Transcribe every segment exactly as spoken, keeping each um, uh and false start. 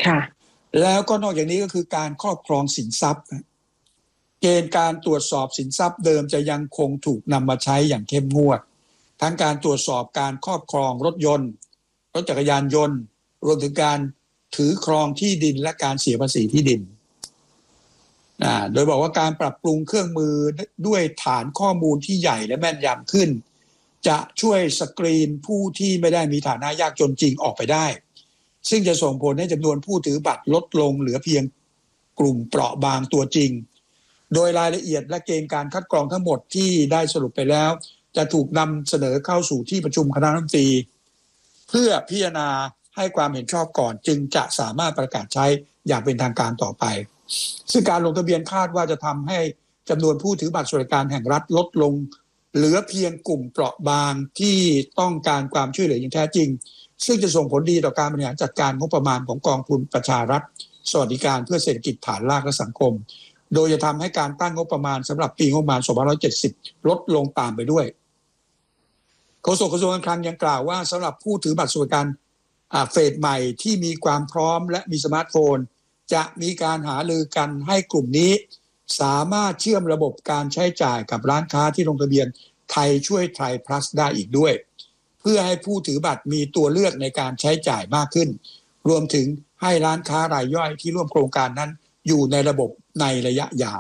ค่ะแล้วก็นอกจากนี้ก็คือการครอบครองสินทรัพย์เกณฑ์การตรวจสอบสินทรัพย์เดิมจะยังคงถูกนำมาใช้อย่างเข้มงวดทั้งการตรวจสอบการครอบครองรถยนต์รถจักรยานยนต์รวมถึงการถือครองที่ดินและการเสียภาษีที่ดินโดยบอกว่าการปรับปรุงเครื่องมือด้วยฐานข้อมูลที่ใหญ่และแม่นยำขึ้นจะช่วยสกรีนผู้ที่ไม่ได้มีฐานะยากจนจริงออกไปได้ซึ่งจะส่งผลให้จำนวนผู้ถือบัตรลดลงเหลือเพียงกลุ่มเปราะบางตัวจริงโดยรายละเอียดและเกณฑ์การคัดกรองทั้งหมดที่ได้สรุปไปแล้วจะถูกนำเสนอเข้าสู่ที่ประชุมคณะรัฐมนตรีเพื่อพิจารณาให้ความเห็นชอบก่อนจึงจะสามารถประกาศใช้อย่างเป็นทางการต่อไปซึ่งการลงทะเบียนคาดว่าจะทำให้จำนวนผู้ถือบัตรสวัสดิการแห่งรัฐลดลงเหลือเพียงกลุ่มเปราะบางที่ต้องการความช่วยเหลืออย่างแท้จริงซึ่งจะส่งผลดีต่อการบริหารจัดการงบประมาณของกองทุนประชารัฐสวัสดิการเพื่อเศรษฐกิจฐานรากและสังคมโดยจะทำให้การตั้งงบประมาณสำหรับปีงบประมาณสองพันห้าร้อยเจ็ดสิบลดลงตามไปด้วยโฆษกกระทรวงการคลังยังกล่าวว่าสำหรับผู้ถือบัตรสวัสดิการเฟสใหม่ที่มีความพร้อมและมีสมาร์ทโฟนจะมีการหารือกันให้กลุ่มนี้สามารถเชื่อมระบบการใช้จ่ายกับร้านค้าที่ลงทะเบียนไทยช่วยไทย plus ได้อีกด้วยเพื่อให้ผู้ถือบัตรมีตัวเลือกในการใช้จ่ายมากขึ้นรวมถึงให้ร้านค้ารายย่อยที่ร่วมโครงการนั้นอยู่ในระบบในระยะยาว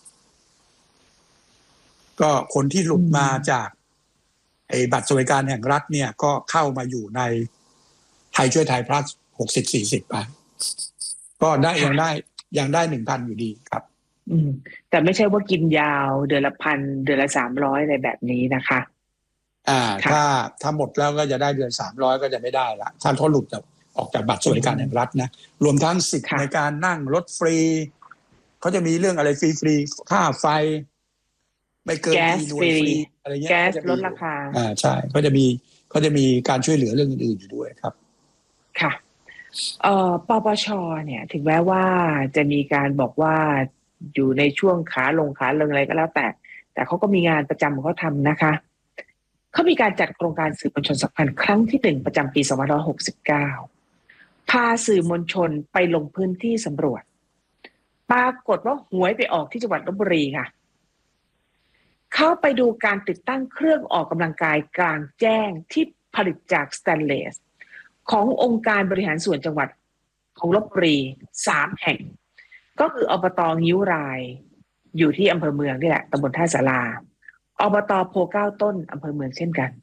ก็คนที่หลุดมาจากไอ้บัตรสวัสดิการแห่งรัฐเนี่ยก็เข้ามาอยู่ในไทยช่วยไทย plus หกสิบ สี่สิบไปก็ได้ยังได้ยังได้ หนึ่งพัน อยู่ดีครับอืมแต่ไม่ใช่ว่ากินยาวเดือนละพันเดือนละสามร้อยอะไรแบบนี้นะคะอ่าถ้าถ้าหมดแล้วก็จะได้เดือนสามร้อยก็จะไม่ได้ละถ้าเขาหลุดออกจากบัตรสวัสดิการแห่งรัฐนะรวมทั้งสิทธิ์ในการนั่งรถฟรีเขาจะมีเรื่องอะไรฟรีฟรีค่าไฟไม่เกินกี่หน่วยฟรีอะไรเงี้ยแก๊สลดราคาอ่าใช่เขาจะมีเขาจะมีการช่วยเหลือเรื่องอื่นๆอยู่ด้วยครับค่ะเอ่อปปชเนี่ยถึงแม้ว่าจะมีการบอกว่าอยู่ในช่วงขาลงขาลงอะไรก็แล้วแต่แต่เขาก็มีงานประจำของเขาทำนะคะเขามีการจัดโครงการสื่อมวลชนสัมพันธ์ครั้งที่หนึ่งประจำปีสองพันห้าร้อยหกสิบเก้าพาสื่อมวลชนไปลงพื้นที่สำรวจปรากฏว่าหวยไปออกที่จังหวัดลพบุรีค่ะเข้าไปดูการติดตั้งเครื่องออกกำลังกายกลางแจ้งที่ผลิตจากสแตนเลสขององค์การบริหารส่วนจังหวัดของลพบุรีสามแห่งก็คืออบต.งิ้วรายอยู่ที่อำเภอเมืองนี่แหละตำบลท่าศาลาอบต.โพเก้าต้นอำเภอเมืองเช่นกัน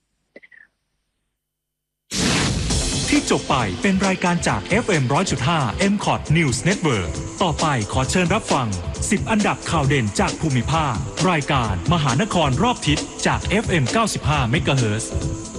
ที่จบไปเป็นรายการจาก เอฟ เอ็ม หนึ่งร้อยจุดห้า เอ็ม คอท News Network ต่อไปขอเชิญรับฟังสิบอันดับข่าวเด่นจากภูมิภาครายการมหานครรอบทิศจาก เอฟ เอ็ม เก้าสิบห้า เมกะเฮิรตซ์